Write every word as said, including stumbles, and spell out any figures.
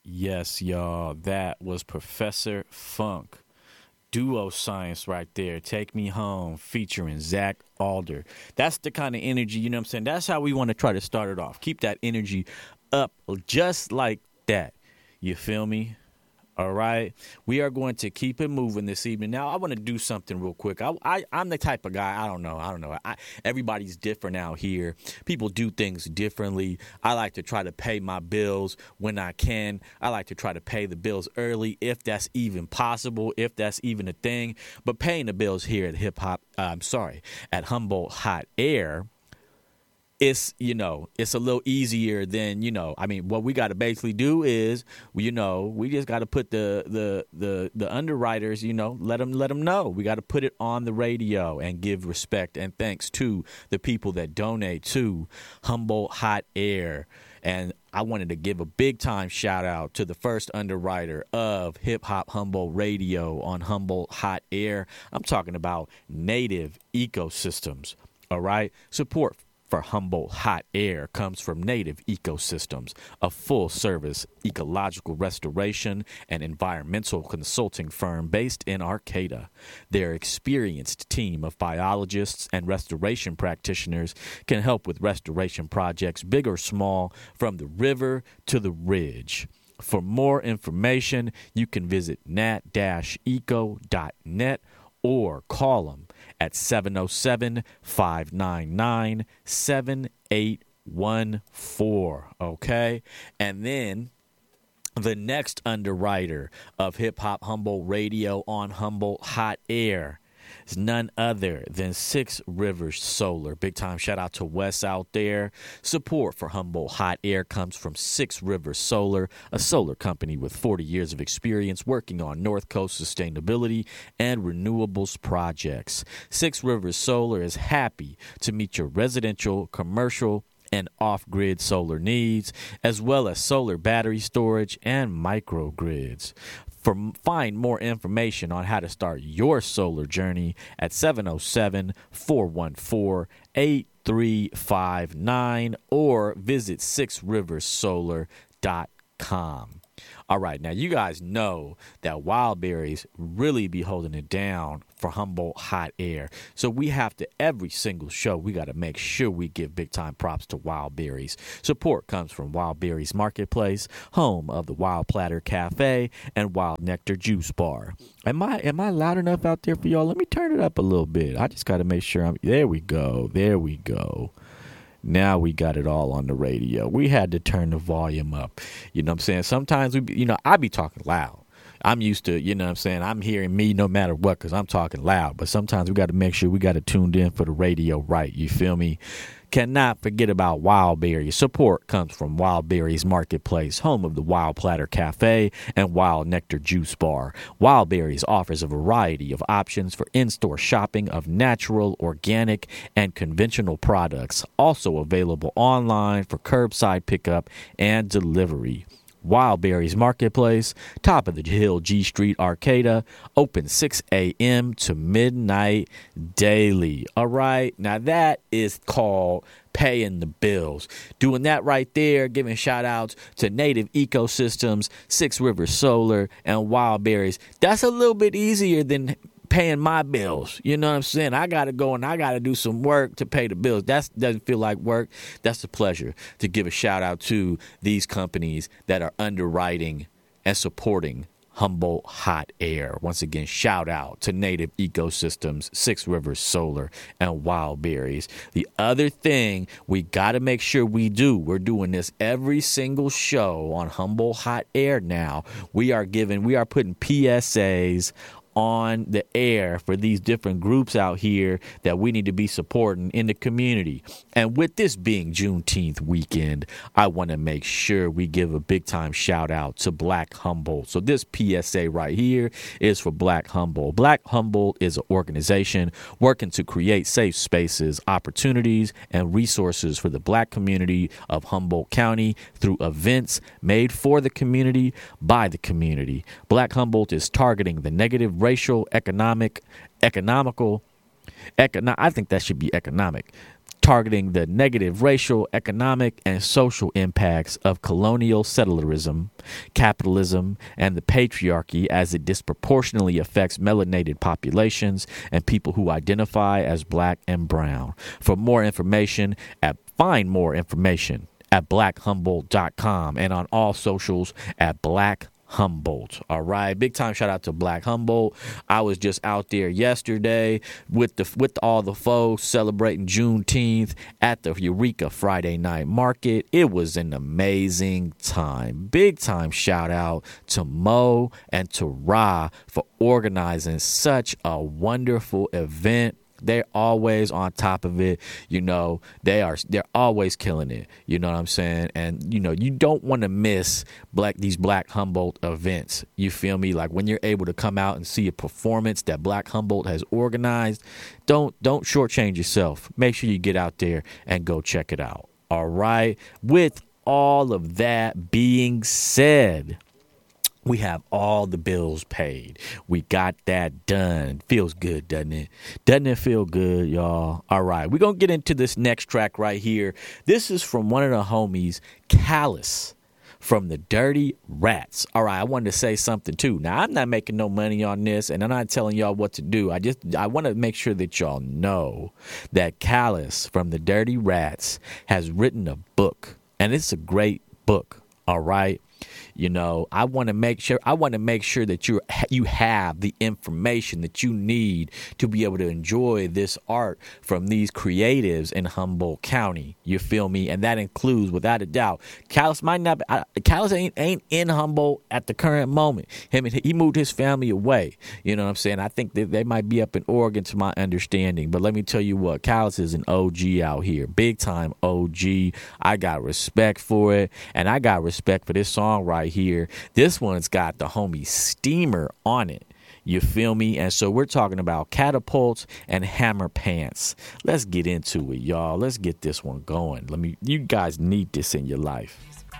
Yes, y'all, that was Professor Funk. Duo science right there. Take Me Home featuring Zach Alder. That's the kind of energy, you know what I'm saying? That's how we want to try to start it off. Keep that energy up just like that. You feel me? All right. We are going to keep it moving this evening. Now, I want to do something real quick. I, I, I'm the type of guy, I don't know. I don't know. I, everybody's different out here. People do things differently. I like to try to pay my bills when I can. I like to try to pay the bills early if that's even possible, if that's even a thing. But paying the bills here at Hip Hop, uh, I'm sorry, at Humboldt Hot Air, it's, you know, it's a little easier than, you know, I mean, what we got to basically do is, you know, we just got to put the, the, the, the underwriters, you know, let them, let them know. We got to put it on the radio and give respect and thanks to the people that donate to Humboldt Hot Air. And I wanted to give a big time shout out to the first underwriter of Hip Hop Humboldt Radio on Humboldt Hot Air. I'm talking about Native Ecosystems. All right. Support for Humboldt Hot Air comes from Native Ecosystems, a full-service ecological restoration and environmental consulting firm based in Arcata. Their experienced team of biologists and restoration practitioners can help with restoration projects, big or small, from the river to the ridge. For more information, you can visit nat eco dot net or call them at seven oh seven, five nine nine, seven eight one four, okay? And then the next underwriter of Hip Hop Humboldt Radio on Humboldt Hot Air is none other than Six Rivers Solar. Big time shout out to Wes out there. Support for Humboldt Hot Air comes from Six Rivers Solar, a solar company with forty years of experience working on North Coast sustainability and renewables projects. Six Rivers Solar is happy to meet your residential, commercial, and off-grid solar needs, as well as solar battery storage and microgrids. For, find more information on how to start your solar journey at seven oh seven, four one four, eight three five nine or visit six rivers solar dot com. All right, now you guys know that Wild Berries really be holding it down for Humboldt Hot Air. So we have to, every single show, we got to make sure we give big time props to Wild Berries. Support comes from Wild Berries Marketplace, home of the Wild Platter Cafe and Wild Nectar Juice Bar. Am I am I loud enough out there for y'all? Let me turn it up a little bit. I just got to make sure I'm, there we go, there we go. Now we got it all on the radio. We had to turn the volume up. You know what I'm saying? Sometimes, we, you know, I be talking loud. I'm used to, you know what I'm saying? I'm hearing me no matter what because I'm talking loud. But sometimes we got to make sure we got to tune in for the radio right. You feel me? Cannot forget about Wild Berries. Support comes from Wild Berries Marketplace, home of the Wild Platter Cafe and Wild Nectar Juice Bar. Wild Berries offers a variety of options for in-store shopping of natural, organic, and conventional products. Also available online for curbside pickup and delivery. Wild Berries Marketplace, top of the hill, G Street, Arcata, open six a.m. to midnight daily. All right, now that is called paying the bills. Doing that right there, giving shout outs to Native Ecosystems, Six Rivers Solar, and Wild Berries. That's a little bit easier than paying my bills. You know what I'm saying? I got to go and I got to do some work to pay the bills. That doesn't feel like work. That's a pleasure to give a shout out to these companies that are underwriting and supporting Humboldt Hot Air. Once again, shout out to Native Ecosystems, Six Rivers Solar, and Wild Berries. The other thing we got to make sure we do, we're doing this every single show on Humboldt Hot Air now. We are giving, we are putting P S As on the air for these different groups out here that we need to be supporting in the community. And with this being Juneteenth weekend, I want to make sure we give a big time shout out to Black Humboldt. So this P S A right here is for Black Humboldt. Black Humboldt is an organization working to create safe spaces, opportunities, and resources for the Black community of Humboldt County through events made for the community by the community. Black Humboldt is targeting the negative racial, economic, economical, econo- I think that should be economic, targeting the negative racial, economic, and social impacts of colonial settlerism, capitalism, and the patriarchy as it disproportionately affects melanated populations and people who identify as black and brown. For more information, at, find more information at black humboldt dot com and on all socials at Black Humboldt. All right, big time shout out to Black Humboldt. I was just out there yesterday with the with all the folks celebrating Juneteenth at the Eureka Friday Night Market. It was an amazing time. Big time shout out to Mo and to Ra for organizing such a wonderful event. They're always on top of it. You know, they are, they're always killing it. You know what I'm saying? And, you know, you don't want to miss black, these Black Humboldt events. You feel me? Like when you're able to come out and see a performance that Black Humboldt has organized, don't, don't shortchange yourself. Make sure you get out there and go check it out. All right. With all of that being said, we have all the bills paid. We got that done. Feels good, doesn't it? Doesn't it feel good, y'all? All right, we're going to get into this next track right here. This is from one of the homies, Callous, from the Dirty Rats. All right, I wanted to say something, too. Now, I'm not making no money on this, and I'm not telling y'all what to do. I just I want to make sure that y'all know that Callous from the Dirty Rats has written a book, and it's a great book, all right? You know, I want to make sure I want to make sure that you you have the information that you need to be able to enjoy this art from these creatives in Humboldt County. You feel me? And that includes, without a doubt, Callous might not. Be, uh, Callous ain't ain't in Humboldt at the current moment. Him he moved his family away. You know what I'm saying? I think that they might be up in Oregon, to my understanding. But let me tell you what, Callous is an O G out here, big time O G. I got respect for it, and I got respect for this song right here. This one's got the homie Steamer on it. You feel me? And so we're talking about Catapults and Hammer Pants. Let's get into it, y'all. Let's get this one going. Let me. You guys need this in your life.